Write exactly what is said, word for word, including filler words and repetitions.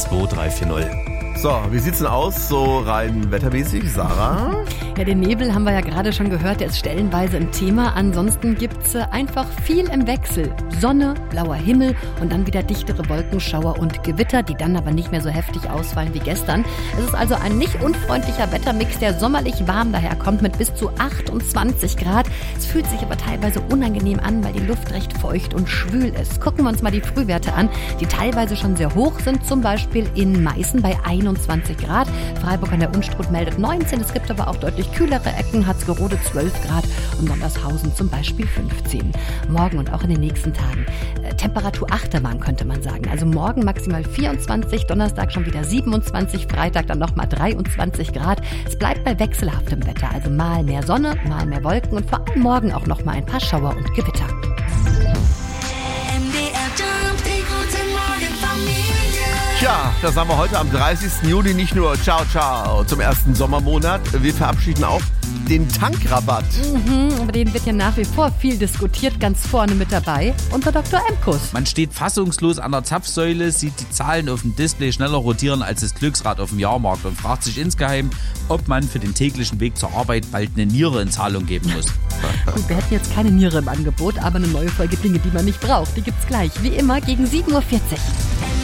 zwei drei vier null. So, wie sieht's denn aus, so rein wettermäßig, Sarah? Ja, den Nebel haben wir ja gerade schon gehört, der ist stellenweise ein Thema. Ansonsten gibt's einfach viel im Wechsel. Sonne, blauer Himmel und dann wieder dichtere Wolkenschauer und Gewitter, die dann aber nicht mehr so heftig ausfallen wie gestern. Es ist also ein nicht unfreundlicher Wettermix, der sommerlich warm daherkommt mit bis zu achtundzwanzig Grad. Es fühlt sich aber teilweise unangenehm an, weil die Luft recht feucht und schwül ist. Gucken wir uns mal die Frühwerte an, die teilweise schon sehr hoch sind, zum Beispiel in Meißen bei einundzwanzig Grad. Freiburg an der Unstrut meldet neunzehn, es gibt aber auch deutlich kühlere Ecken, Harzgerode zwölf Grad und Sondershausen zum Beispiel fünfzehn. Morgen und auch in den nächsten Tagen äh, Temperatur Achterbahn könnte man sagen. Also morgen maximal vierundzwanzig, Donnerstag schon wieder siebenundzwanzig, Freitag dann nochmal dreiundzwanzig Grad. Es bleibt bei wechselhaftem Wetter, also mal mehr Sonne, mal mehr Wolken und vor allem morgen auch nochmal ein paar Schauer und Gewitter. Tja, das haben wir heute am dreißigsten Juli nicht nur ciao ciao zum ersten Sommermonat. Wir verabschieden auch den Tankrabatt. Mhm, über den wird ja nach wie vor viel diskutiert, ganz vorne mit dabei unser Doktor Emkus. Man steht fassungslos an der Zapfsäule, sieht die Zahlen auf dem Display schneller rotieren als das Glücksrad auf dem Jahrmarkt und fragt sich insgeheim, ob man für den täglichen Weg zur Arbeit bald eine Niere in Zahlung geben muss. Gut, wir hätten jetzt keine Niere im Angebot, aber eine neue Folge Dinge, die man nicht braucht, die gibt's gleich, wie immer, gegen sieben Uhr vierzig.